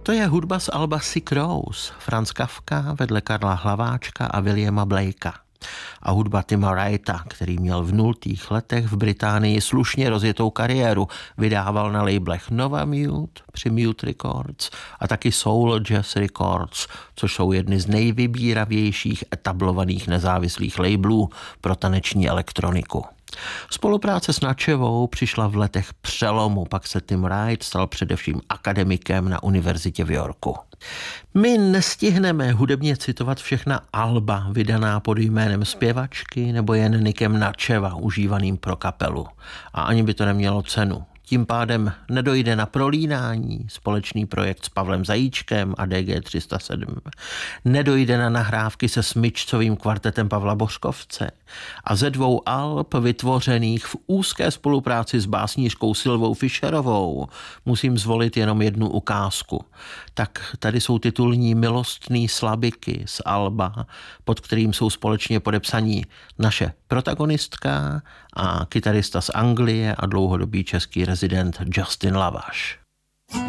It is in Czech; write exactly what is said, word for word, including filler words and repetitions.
To je hudba z alba Sick Rose, Franz Kafka vedle Karla Hlaváčka a Williama Blakea. A hudba Tima Wrighta, který měl v nultých letech v Británii slušně rozjetou kariéru, vydával na labelech Nova Mute při Mute Records a taky Soul Jazz Records, což jsou jedny z nejvybíravějších etablovaných nezávislých labelů pro taneční elektroniku. Spolupráce s Načevou přišla v letech přelomu, pak se Tim Wright stal především akademikem na univerzitě v Yorku. My nestihneme hudebně citovat všechna alba vydaná pod jménem zpěvačky nebo jen nikem Načeva užívaným pro kapelu. A ani by to nemělo cenu. Tím pádem nedojde na prolínání, společný projekt s Pavlem Zajíčkem a D G tři sta sedm. Nedojde na nahrávky se smyčcovým kvartetem Pavla Bořkovce. A ze dvou alb vytvořených v úzké spolupráci s básnířkou Silvou Fischerovou musím zvolit jenom jednu ukázku. Tak tady jsou titulní Milostný slabiky z alba, pod kterým jsou společně podepsaní naše protagonistka a kytarista z Anglie a dlouhodobý český rezident Justin Lavaš.